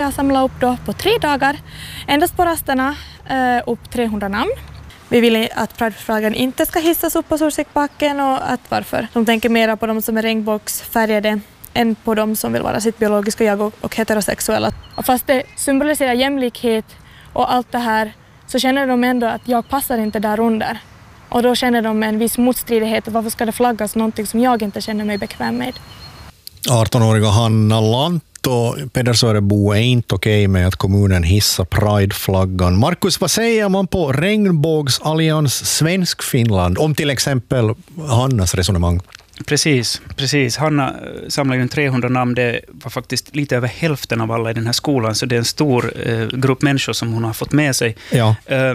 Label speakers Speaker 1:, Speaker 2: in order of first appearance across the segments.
Speaker 1: har samlat upp då på 3 dagar, endast på rasterna, upp 300 namn. Vi vill att Prideflaggan inte ska hissas upp på Sorsikbacken och att varför. De tänker mera på de som är regnbågsfärgade än på de som vill vara sitt biologiska jag och heterosexuella. Och fast det symboliserar jämlikhet och allt det här så känner de ändå att jag passar inte där under. Och då känner de en viss motstridighet. Varför ska det flaggas någonting som jag inte känner mig bekväm med?
Speaker 2: 18-åriga Hanna Lantto, Pedersörebo, är inte okej med att kommunen hissar Pride-flaggan. Markus, vad säger man på Regnbågsallians Svensk-Finland om till exempel Hannas resonemang?
Speaker 3: Precis. Hanna samlade ju 300 namn. Det var faktiskt lite över hälften av alla i den här skolan, så det är en stor grupp människor som hon har fått med sig.
Speaker 2: Ja.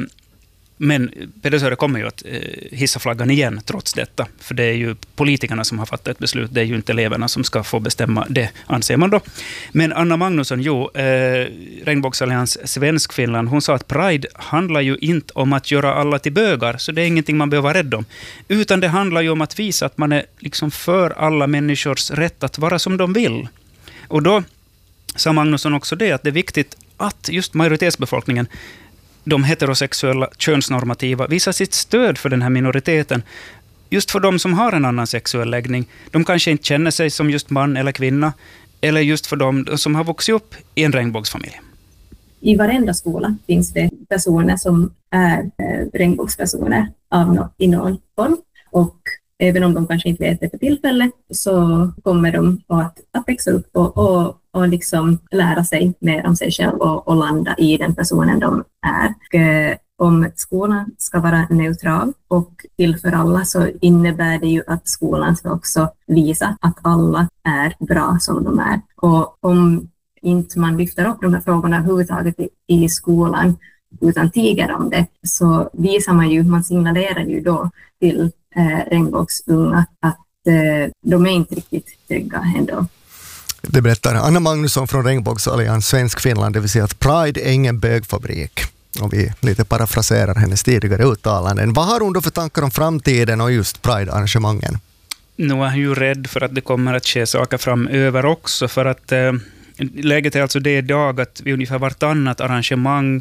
Speaker 3: Men Pedersöre kommer ju att hissa flaggan igen trots detta. För det är ju politikerna som har fattat ett beslut. Det är ju inte eleverna som ska få bestämma det, anser man då. Men Anna Magnusson, Regnbågsallians Svensk-Finland, hon sa att Pride handlar ju inte om att göra alla till bögar. Så det är ingenting man behöver vara rädd om. Utan det handlar ju om att visa att man är liksom för alla människors rätt att vara som de vill. Och då sa Magnusson också det, att det är viktigt att just majoritetsbefolkningen, de heterosexuella könsnormativa, visar sitt stöd för den här minoriteten. Just för de som har en annan sexuell läggning. De kanske inte känner sig som just man eller kvinna. Eller just för de som har vuxit upp i en regnbågsfamilj.
Speaker 4: I varenda skola finns det personer som är regnbågspersoner i någon form. Och även om de kanske inte vet det för tillfället, så kommer de att växa upp och liksom lära sig mer om sig själv och landa i den personen de är. Och om skolan ska vara neutral och till för alla, så innebär det ju att skolan ska också visa att alla är bra som de är. Och om inte man lyfter upp de här frågorna överhuvudtaget i skolan utan tiger om det, så visar man signalerar ju då till regnbågsunga att de är inte riktigt trygga ändå.
Speaker 5: Det berättar Anna Magnusson från Regnbågsallians Svensk-Finland, det vill säga att Pride är ingen bögfabrik. Och vi lite parafraserar hennes tidigare uttalanden. Vad har hon då för tankar om framtiden och just Pride-arrangemangen?
Speaker 3: Nu är jag ju rädd för att det kommer att ske saker framöver också, för att läget är alltså det idag att vid ungefär vartannat arrangemang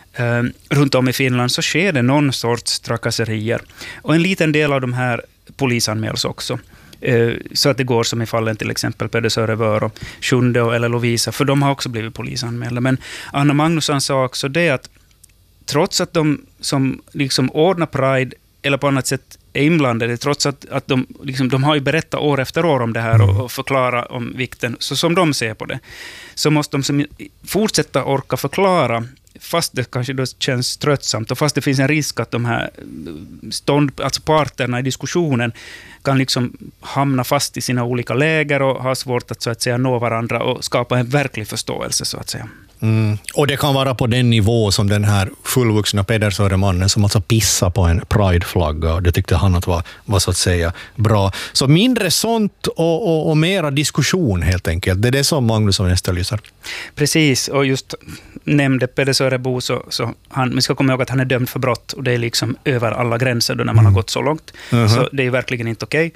Speaker 3: runt om i Finland så sker det någon sorts trakasserier. Och en liten del av de här polisanmäls också. Så att det går som i fallen till exempel Pedersöre Vör, Sjunde eller Lovisa, för de har också blivit polisanmälda. Men Anna Magnusson sa också det att trots att de som liksom ordnar Pride eller på annat sätt är inblandade, trots att de har ju berättat år efter år om det här och förklara om vikten, så som de ser på det, så måste de fortsätta orka förklara, fast det kanske då känns tröttsamt och fast det finns en risk att de här alltså parterna i diskussionen kan liksom hamna fast i sina olika läger och ha svårt att så att säga nå varandra och skapa en verklig förståelse så att säga.
Speaker 2: Och det kan vara på den nivå som den här fullvuxna Pedersöre-mannen som alltså pissar på en Pride-flagga, och det tyckte han att var så att säga bra. Så mindre sånt och mera diskussion helt enkelt. Det är det som Magnusson efterlyser.
Speaker 3: Precis, och just nämnde Pedersörebo så vi ska komma ihåg att han är dömd för brott, och det är liksom över alla gränser då när man har gått så långt. Så det är verkligen inte okej.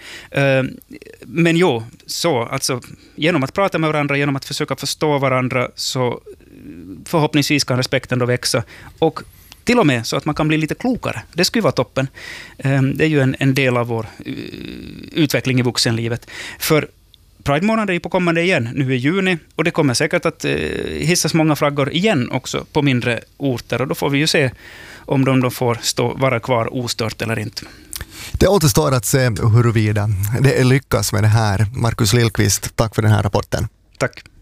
Speaker 3: Men alltså genom att prata med varandra, genom att försöka förstå varandra, så förhoppningsvis kan respekten då växa, och till och med så att man kan bli lite klokare. Det skulle vara toppen. Det är ju en del av vår utveckling i vuxenlivet. För Pride-månaden är på kommande igen nu i juni, och det kommer säkert att hissas många flaggor igen också på mindre orter, och då får vi ju se om de får vara kvar ostört eller inte.
Speaker 5: Det återstår att se huruvida det lyckas med det här. Markus Lillqvist, tack för den här rapporten.
Speaker 3: Tack.